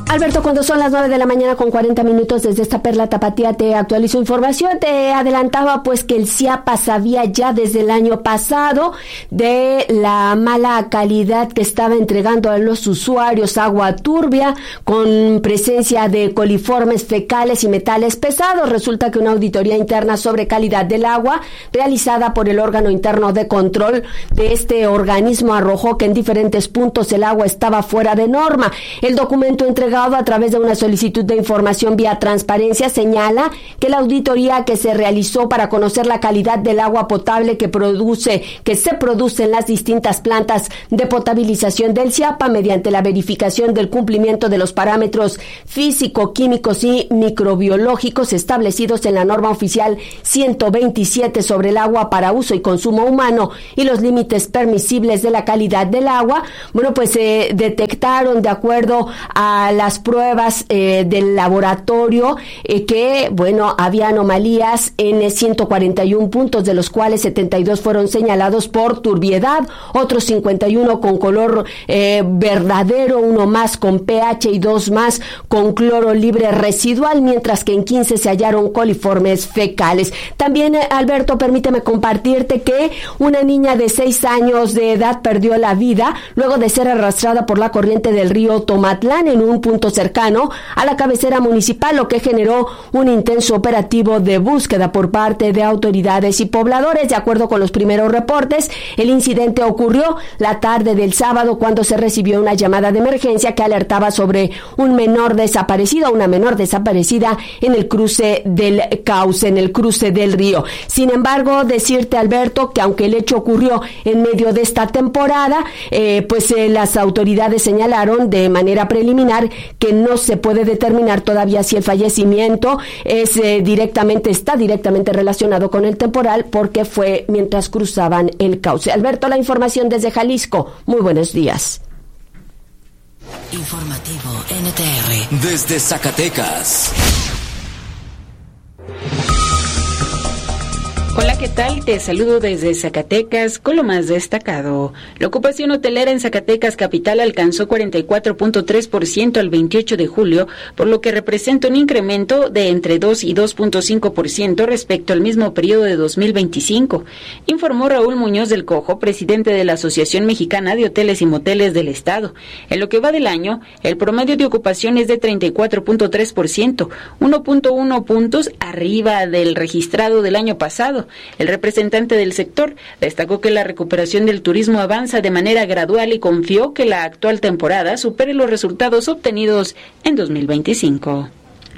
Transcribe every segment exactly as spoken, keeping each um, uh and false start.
Alberto, cuando son las nueve de la mañana con cuarenta minutos desde esta Perla Tapatía te actualizo información. Te adelantaba pues que el CIAPA sabía ya desde el año pasado de la mala calidad que estaba entregando a los usuarios agua turbia con presencia de coliformes fecales y metales pesados. Resulta que una auditoría interna sobre calidad del agua realizada por el órgano interno de control de este organismo arrojó que en diferentes puntos el agua estaba fuera de norma. El documento entregado a través de una solicitud de información vía transparencia señala que la auditoría que se realizó para conocer la calidad del agua potable que produce, que se produce en las distintas plantas de potabilización del CIAPA mediante la verificación del cumplimiento de los parámetros físico, químicos y microbiológicos establecidos en la norma oficial ciento veintisiete sobre el agua para uso y consumo humano y los límites permisibles de la calidad del agua. Bueno, pues se eh, detectaron de acuerdo a la las pruebas eh, del laboratorio eh, que, bueno, había anomalías en ciento cuarenta y uno puntos, de los cuales setenta y dos fueron señalados por turbiedad, otros cincuenta y uno con color eh, verdadero, uno más con pH y dos más con cloro libre residual, mientras que en quince se hallaron coliformes fecales. También, eh, Alberto, permíteme compartirte que una niña de seis años de edad perdió la vida luego de ser arrastrada por la corriente del río Tomatlán en un punto cercano a la cabecera municipal, lo que generó un intenso operativo de búsqueda por parte de autoridades y pobladores. De acuerdo con los primeros reportes, el incidente ocurrió la tarde del sábado cuando se recibió una llamada de emergencia que alertaba sobre un menor desaparecido, una menor desaparecida en el cruce del cauce, en el cruce del río. Sin embargo, decirte, Alberto, que aunque el hecho ocurrió en medio de esta temporada, eh, pues eh, las autoridades señalaron de manera preliminar que no se puede determinar todavía si el fallecimiento es eh, directamente, está directamente relacionado con el temporal, porque fue mientras cruzaban el cauce. Alberto, la información desde Jalisco. Muy buenos días. Informativo N T R desde Zacatecas. Hola, ¿qué tal? Te saludo desde Zacatecas con lo más destacado. La ocupación hotelera en Zacatecas capital alcanzó cuarenta y cuatro punto tres por ciento al veintiocho de julio, por lo que representa un incremento de entre dos y dos punto cinco por ciento respecto al mismo periodo de dos mil veinticinco, informó Raúl Muñoz del Cojo, presidente de la Asociación Mexicana de Hoteles y Moteles del Estado. En lo que va del año, el promedio de ocupación es de treinta y cuatro punto tres por ciento, uno punto uno puntos arriba del registrado del año pasado. El representante del sector destacó que la recuperación del turismo avanza de manera gradual y confió que la actual temporada supere los resultados obtenidos en dos mil veinticinco.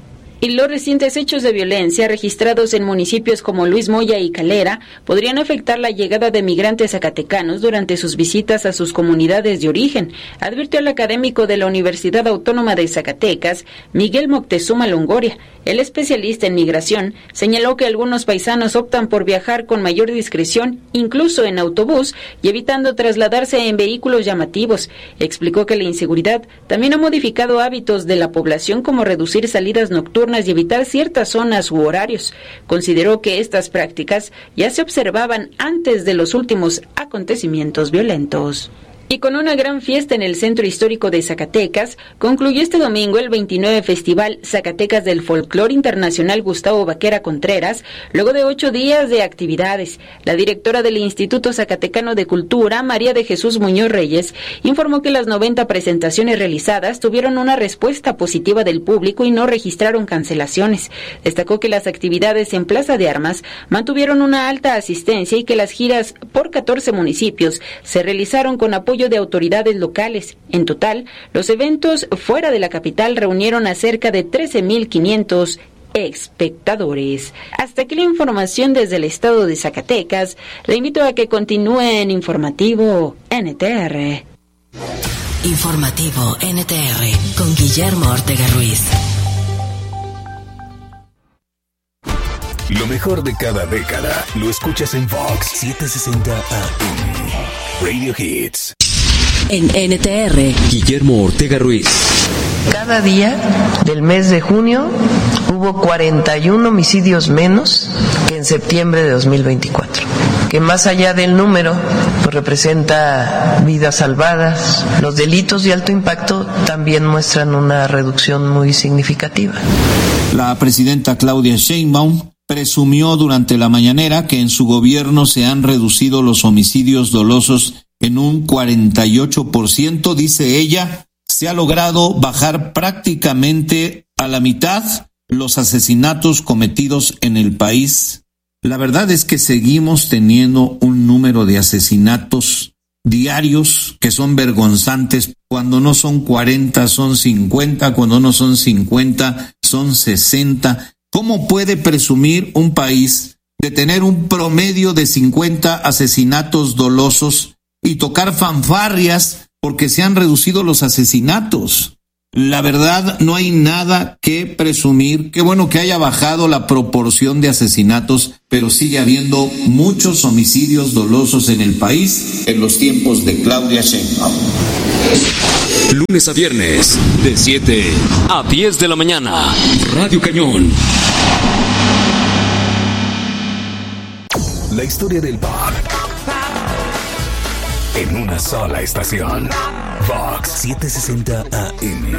Y los recientes hechos de violencia registrados en municipios como Luis Moya y Calera podrían afectar la llegada de migrantes zacatecanos durante sus visitas a sus comunidades de origen, advirtió el académico de la Universidad Autónoma de Zacatecas, Miguel Moctezuma Longoria. El especialista en migración señaló que algunos paisanos optan por viajar con mayor discreción, incluso en autobús, y evitando trasladarse en vehículos llamativos. Explicó que la inseguridad también ha modificado hábitos de la población, como reducir salidas nocturnas y evitar ciertas zonas u horarios. Consideró que estas prácticas ya se observaban antes de los últimos acontecimientos violentos. Y con una gran fiesta en el Centro Histórico de Zacatecas, concluyó este domingo el veintinueve Festival Zacatecas del Folclor Internacional Gustavo Vaquera Contreras, luego de ocho días de actividades. La directora del Instituto Zacatecano de Cultura, María de Jesús Muñoz Reyes, informó que las noventa presentaciones realizadas tuvieron una respuesta positiva del público y no registraron cancelaciones. Destacó que las actividades en Plaza de Armas mantuvieron una alta asistencia y que las giras por catorce municipios se realizaron con apoyo de autoridades locales. En total, los eventos fuera de la capital reunieron a cerca de trece mil quinientos espectadores. Hasta aquí la información desde el estado de Zacatecas. Le invito a que continúe en Informativo N T R. Informativo N T R con Guillermo Ortega Ruiz. Lo mejor de cada década lo escuchas en Fox setecientos sesenta A M. Radio Hits. En N T R, Guillermo Ortega Ruiz. Cada día del mes de junio hubo cuarenta y uno homicidios menos que en septiembre de dos mil veinticuatro, que más allá del número, pues representa vidas salvadas. Los delitos de alto impacto también muestran una reducción muy significativa. La presidenta Claudia Sheinbaum presumió durante la mañanera que en su gobierno se han reducido los homicidios dolosos en un cuarenta y ocho por ciento, dice ella. Se ha logrado bajar prácticamente a la mitad los asesinatos cometidos en el país. La verdad es que seguimos teniendo un número de asesinatos diarios que son vergonzantes. Cuando no son cuarenta, son cincuenta, cuando no son cincuenta, son sesenta. ¿Cómo puede presumir un país de tener un promedio de cincuenta asesinatos dolosos y tocar fanfarrias porque se han reducido los asesinatos? La verdad, no hay nada que presumir. Qué bueno que haya bajado la proporción de asesinatos, pero sigue habiendo muchos homicidios dolosos en el país en los tiempos de Claudia Sheinbaum. Lunes a viernes, de siete a diez de la mañana. Radio Cañón. La historia del pop en una sola estación. Vox setecientos sesenta A M.